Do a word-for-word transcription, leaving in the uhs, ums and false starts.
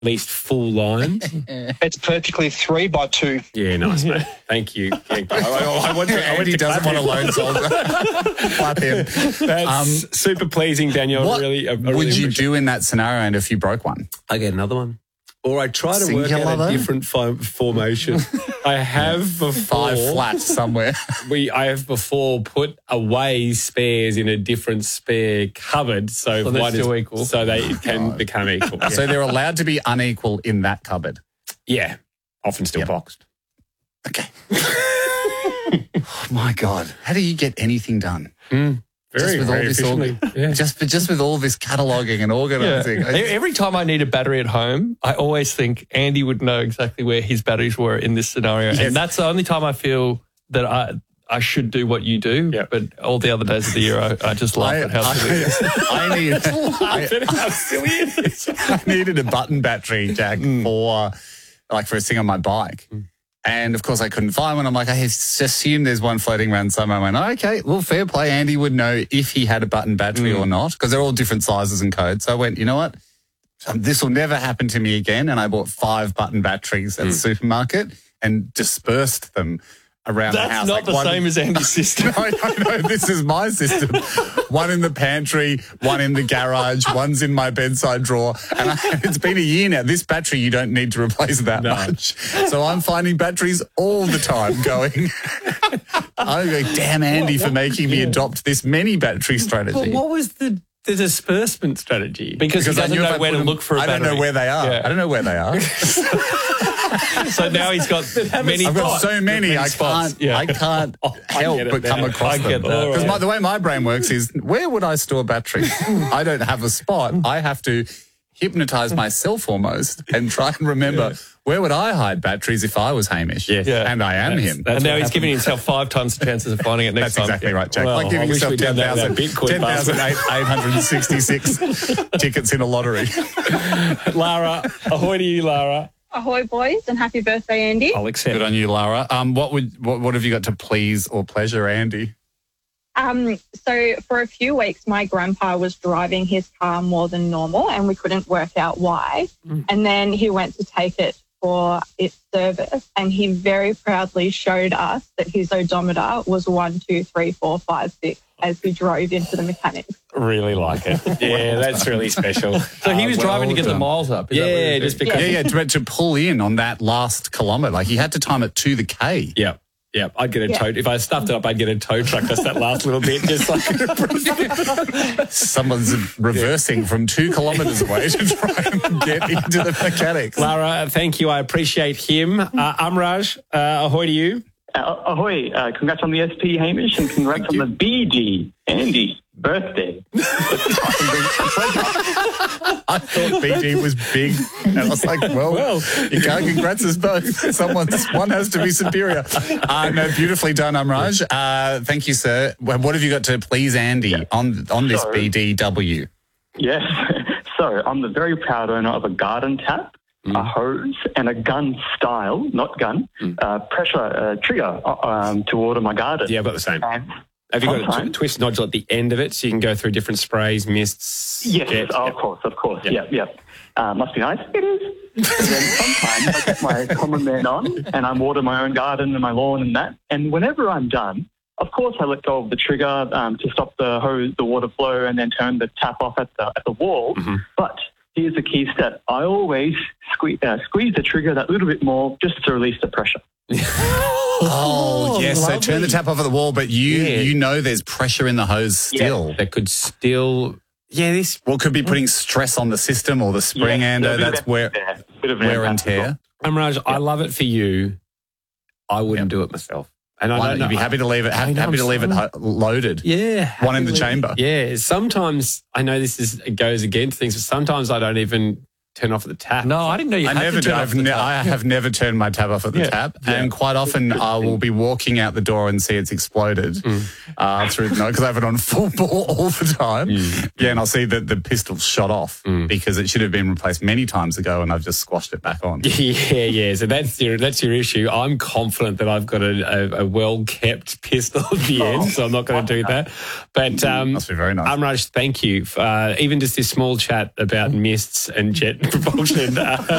least full lines? It's perfectly three by two. Yeah, nice, mate. Thank you. I, I, I went to, I went Andy to doesn't want a lone soldier. Clap him. That's Um, super pleasing, Daniel. What really, I, I would really you appreciate- do in that scenario and if you broke one? I get another one. Or I try to Singular, work out though? a different fo- formation. I have before... Five flats somewhere. We, I have before put away spares in a different spare cupboard, so, So they're one still is, equal. so they can become equal. Yeah. So they're allowed to be unequal in that cupboard. yeah, often still Yep. boxed. Okay. Oh, my God. How do you get anything done? Mm, very, just with very all this efficiently. org- Yeah. just, just with all this cataloguing and organising. Yeah. E- Every time I need a battery at home, I always think Andy would know exactly where his batteries were in this scenario. Yes. And that's the only time I feel that I I should do what you do. Yep. But all the other days of the year, I, I just laugh I, at how silly it is. I, I, need, I, How silly it is. I needed a button battery, Jack, for like for a thing on my bike. And of course I couldn't find one. I'm like, I assume there's one floating around somewhere. I went, oh, okay, well, fair play. Andy would know if he had a button battery or not, because they're all different sizes and codes. So I went, you know what? Um, this will never happen to me again. And I bought five button batteries at the supermarket and dispersed them around the That's house. not Like the one- same as Andy's system. No, no, no, this is my system. One in the pantry, one in the garage, one's in my bedside drawer. And I, it's been a year now. This battery you don't need to replace that No. much. So I'm finding batteries all the time going. I go, damn Andy for making me adopt this many battery strategy. But what was the, the disbursement strategy? Because, Because he I doesn't knew if know I where put to them- look for a I battery. don't know where they are. Yeah. I don't know where they are. So now he's got many I've got spots. so many, I spots. can't, Yeah. I can't help get it but come now. across I get them. that. Because Alright. the way my brain works is, where would I store batteries? I don't have a spot. I have to hypnotize myself almost and try and remember, where would I hide batteries if I was Hamish? Yes. Yeah. And I am That's- him. that's And now what he's happened. giving himself five times the chances of finding it next That's time. exactly right, Jack. Well, like I giving wish yourself we'd done that with that Bitcoin ten thousand eight hundred sixty-six tickets in a lottery. Lara, ahoy to you, Lara. Ahoy, boys, and happy birthday, Andy. I'll accept. Good on you, Lara. Um, what would what, what have you got to please or pleasure Andy? Um, so for a few weeks, my grandpa was driving his car more than normal, and we couldn't work out why. Mm. And then he went to take it for its service, and he very proudly showed us that his odometer was one, two, three, four, five, six as he drove into the mechanics. Really like it. Yeah, that's really special. So he was Uh, well driving to get done. the miles up. Is that what he Yeah, was just doing? because. Yeah, yeah, to, to pull in on that last kilometre. Like, he had to time it to the K. Yeah. Yeah, I'd get a Yeah. tow. If I stuffed it up, I'd get a tow truck. Just that last little bit, just like. Someone's reversing from two kilometres away to try and get into the mechanics. Lara, thank you. I appreciate him. Uh, Amraj, uh, ahoy to you. Uh, ahoy, uh, congrats on the S P, Hamish, and congrats on the B G, Andy, birthday. I thought B G was big, and I was like, well, Well. you can't congrats us both. Someone's, one has to be superior. Uh, no, beautifully done, Amraj. Uh, thank you, sir. Well, what have you got to please Andy on, on this So- B D W? Yes. So I'm the very proud owner of a garden tap, a hose, and a gun style, not gun, uh, pressure uh, trigger uh, um, to water my garden. Yeah, I've got the same. And Have you got a Sometimes. tw- twist nodule at the end of it so you can go through different sprays, mists? Yes, jets? oh, Yep. of course, of course. Yep. Yeah, yeah. Uh, must be nice. It is. And then sometimes I get my common man on and I water my own garden and my lawn and that. And whenever I'm done, of course I let go of the trigger um, to stop the hose, the water flow, and then turn the tap off at the at the wall. Mm-hmm. But here's the key step. I always squeeze, uh, squeeze the trigger that little bit more just to release the pressure. Oh, yes. So lovely. turn the tap off at the wall, but you Yeah. you know there's pressure in the hose still. That could still. Yeah, this. What could be putting stress on the system or the spring Yeah, ender? a bit of That's an where impact there, bit of an wear and impact as well. tear. Amraj, I love it for you. I wouldn't do it myself. And I Why don't don't you know. be happy to leave it? I Happy, know, happy to I'm leave it sorry. ho- loaded. Yeah. One in the happily. chamber. Yeah. Sometimes, I know this is it goes against things, but sometimes I don't even turn off the tap. No, I didn't know you I had never to do. turn off I've the ne- tap. I have never turned my tap off at the Yeah. tap, Yeah. and quite often I will be walking out the door and see it's exploded uh, through the night because I have it on full bore all the time. Yeah, and I'll see that the pistol shot off because it should have been replaced many times ago, and I've just squashed it back on. Yeah, yeah. So that's your that's your issue. I'm confident that I've got a, a, a well kept pistol at the end, so I'm not going to do that. But um, Must be very nice. Amraj, thank you. For, uh, even just this small chat about mists and jet propulsion. Uh,